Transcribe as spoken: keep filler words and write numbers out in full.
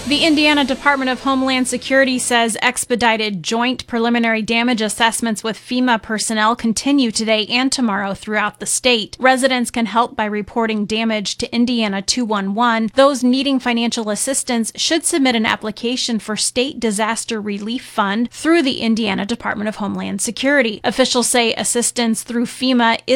The Indiana Department of Homeland Security says expedited joint preliminary damage assessments with FEMA personnel continue today and tomorrow throughout the state. Residents can help by reporting damage to Indiana two one one. Those needing financial assistance should submit an application for State Disaster Relief Fund through the Indiana Department of Homeland Security. Officials say assistance through FEMA is